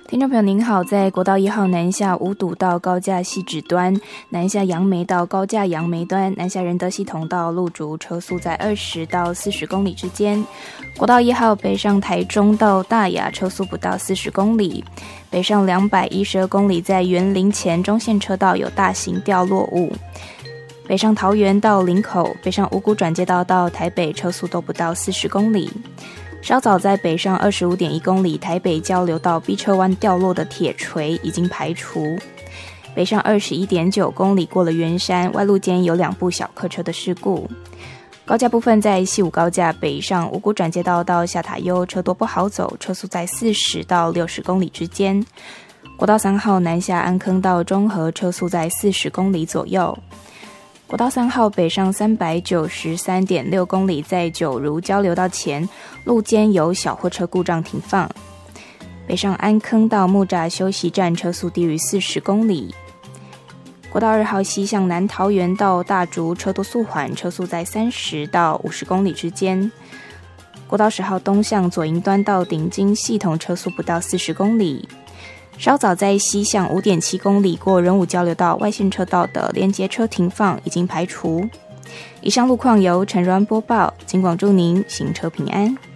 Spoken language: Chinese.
听众朋友您好，在国道1号南下五堵到高架汐止端，南下杨梅到高架杨梅端，南下仁德系统到路竹，车速在20到40公里之间。国道1号北上台中到大雅，车速不到40公里。北上212公里，在园林前中线车道有大型掉落物。北上桃园到林口，北上五股转接道到台北，车速都不到40公里。稍早在北上25.1公里，台北交流道 B 车湾掉落的铁锤已经排除。北上21.9公里过了圆山，外路间有2部小客车的事故。高架部分在西武高架北上五股转接道到下塔悠，车多不好走，车速在40到60公里之间。国道3号南下安坑到中和，车速在40公里左右。国道3号北上393.6公里，在九如交流道前，路间有小货车故障停放。北上安坑到木栅休息站，车速低于40公里。国道2号西向南桃园到大竹，车多速缓，车速在30到50公里之间。国道10号东向左营端到顶金系统，车速不到40公里。稍早在西向5.7公里过仁武交流道外线车道的连接车停放已经排除。以上路况由陈如安播报，警广祝您行车平安。